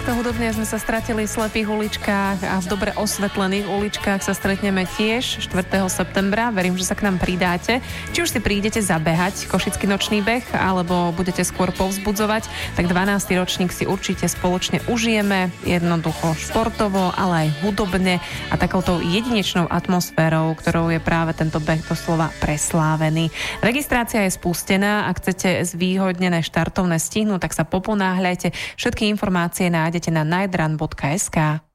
takto hudobne sme sa stratili v slepých uličkách a v dobre osvetlených uličkách sa stretneme tiež 4. septembra. Verím, že sa k nám pridáte. Či už si prídete zabehať Košický nočný beh, alebo budete skôr povzbudzovať, tak 12. ročník si určite spoločne užijeme, jednoducho športovo, ale aj hudobne a takouto jedinečnou atmosférou, ktorou je práve tento beh doslova preslávený. Registrácia je spustená, ak chcete zvýhodnené štartovné stihnúť, tak sa poponáhľajte. Všetky informácie nájdete na nightrun.sk.